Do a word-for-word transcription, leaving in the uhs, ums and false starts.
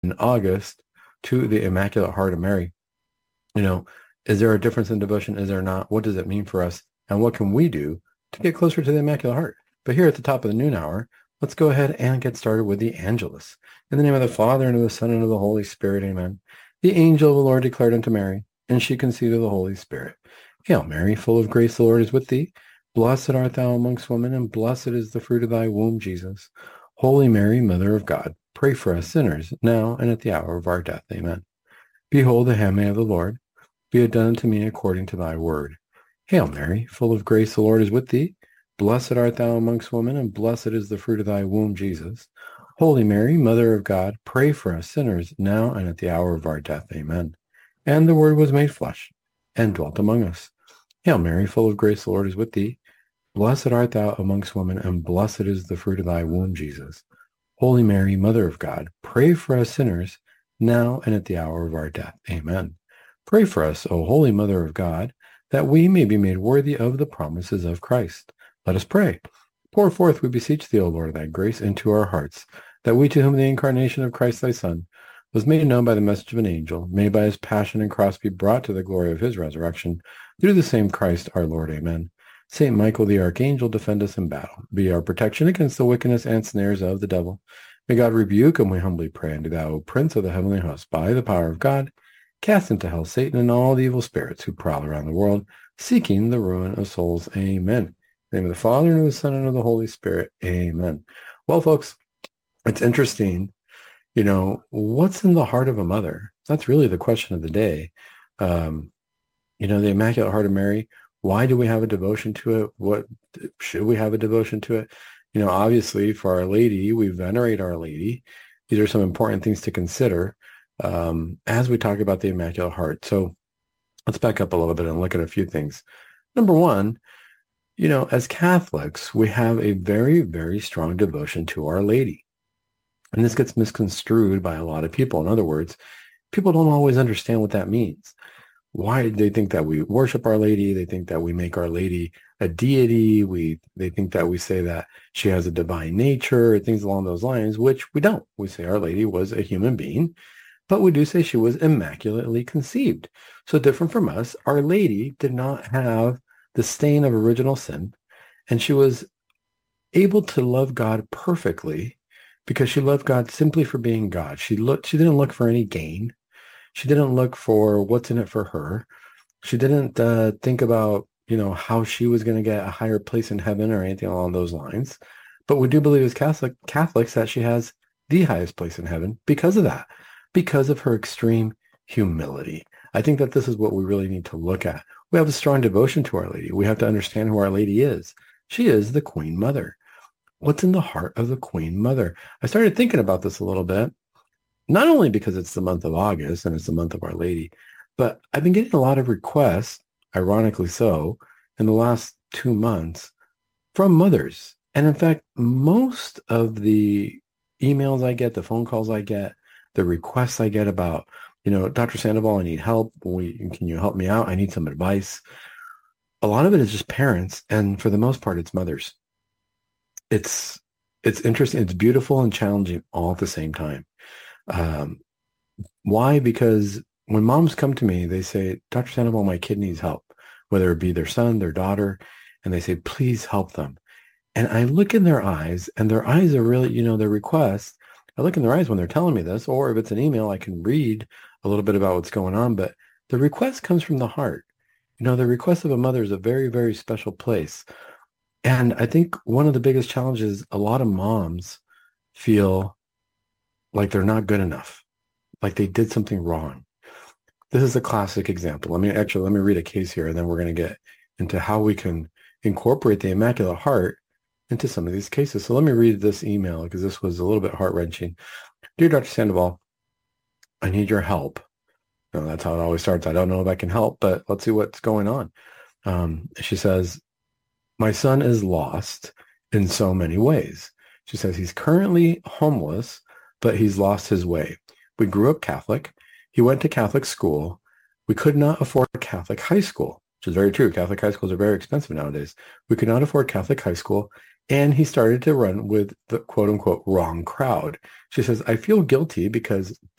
in August to the Immaculate Heart of Mary. You know, is there a difference in devotion? Is there not? What does it mean for us? And what can we do to get closer to the Immaculate Heart? But here at the top of the noon hour, let's go ahead and get started with the Angelus. In the name of the Father, and of the Son, and of the Holy Spirit, amen. The angel of the Lord declared unto Mary, and she conceived of the Holy Spirit. Hail Mary, full of grace, the Lord is with thee. Blessed art thou amongst women, and blessed is the fruit of thy womb, Jesus. Holy Mary, Mother of God, pray for us sinners, now and at the hour of our death. Amen. Behold, the handmaid of the Lord, be it done unto me according to thy word. Hail Mary, full of grace, the Lord is with thee. Blessed art thou amongst women, and blessed is the fruit of thy womb, Jesus. Holy Mary, Mother of God, pray for us sinners, now and at the hour of our death. Amen. And the Word was made flesh, and dwelt among us. Hail Mary, full of grace, the Lord is with thee. Blessed art thou amongst women, and blessed is the fruit of thy womb, Jesus. Holy Mary, Mother of God, pray for us sinners, now and at the hour of our death. Amen. Pray for us, O Holy Mother of God, that we may be made worthy of the promises of Christ. Let us pray. Pour forth, we beseech thee, O Lord, thy grace into our hearts, that we to whom the incarnation of Christ thy Son was made known by the message of an angel, may by his passion and cross be brought to the glory of his resurrection, through the same Christ our Lord. Amen. Saint Michael the Archangel, defend us in battle. Be our protection against the wickedness and snares of the devil. May God rebuke, and we humbly pray unto thou, O Prince of the heavenly host, by the power of God, cast into hell Satan and all the evil spirits who prowl around the world, seeking the ruin of souls. Amen. In the name of the Father, and of the Son, and of the Holy Spirit. Amen. Well, folks, it's interesting. You know, what's in the heart of a mother? That's really the question of the day. Um, you know, the Immaculate Heart of Mary, why do we have a devotion to it? What should we have a devotion to it? You know, obviously for Our Lady, we venerate Our Lady. These are some important things to consider um, as we talk about the Immaculate Heart. So let's back up a little bit and look at a few things. Number one, you know, as Catholics, we have a very, very strong devotion to Our Lady. And this gets misconstrued by a lot of people. In other words, people don't always understand what that means. Why they think that we worship Our Lady? They think that we make Our Lady a deity. We they think that we say that she has a divine nature, things along those lines, which we don't. We say Our Lady was a human being, but we do say she was immaculately conceived. So different from us, Our Lady did not have the stain of original sin, and she was able to love God perfectly because she loved God simply for being God. She looked. She didn't look for any gain. She didn't look for what's in it for her. She didn't uh, think about, you know, how she was going to get a higher place in heaven or anything along those lines. But we do believe as Catholic Catholics that she has the highest place in heaven because of that, because of her extreme humility. I think that this is what we really need to look at. We have a strong devotion to Our Lady. We have to understand who Our Lady is. She is the Queen Mother. What's in the heart of the Queen Mother? I started thinking about this a little bit. Not only because it's the month of August and it's the month of Our Lady, but I've been getting a lot of requests, ironically so, in the last two months from mothers. And in fact, most of the emails I get, the phone calls I get, the requests I get about, you know, Doctor Sandoval, I need help. We, can you help me out? I need some advice. A lot of it is just parents. And for the most part, it's mothers. It's, it's interesting. It's beautiful and challenging all at the same time. Um, why? Because when moms come to me, they say, Doctor Sandoval, my kid needs help, whether it be their son, their daughter, and they say, please help them. And I look in their eyes, and their eyes are really, you know, their requests. I look in their eyes when they're telling me this, or if it's an email, I can read a little bit about what's going on, but the request comes from the heart. You know, the request of a mother is a very, very special place. And I think one of the biggest challenges, a lot of moms feel like they're not good enough, like they did something wrong. This is a classic example. Let me actually, let me read a case here, and then we're going to get into how we can incorporate the Immaculate Heart into some of these cases. So let me read this email because this was a little bit heart-wrenching. Dear Doctor Sandoval, I need your help. You know, that's how it always starts. I don't know if I can help, but let's see what's going on. Um, she says, my son is lost in so many ways. She says he's currently homeless, but he's lost his way. We grew up Catholic. He went to Catholic school. We could not afford a Catholic high school, which is very true. Catholic high schools are very expensive nowadays. We could not afford Catholic high school, And he started to run with the quote unquote wrong crowd. She says, I feel guilty because